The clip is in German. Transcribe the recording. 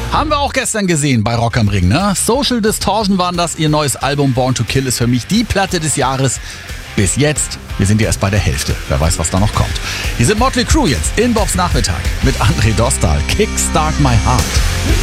Haben wir auch gestern gesehen bei Rock am Ring, ne? Social Distortion waren das, ihr neues Album Born to Kill ist für mich die Platte des Jahres. Bis jetzt, wir sind ja erst bei der Hälfte. Wer weiß, was da noch kommt. Hier sind Motley Crue jetzt in Bobs Nachmittag mit André Dostal. Kickstart My Heart.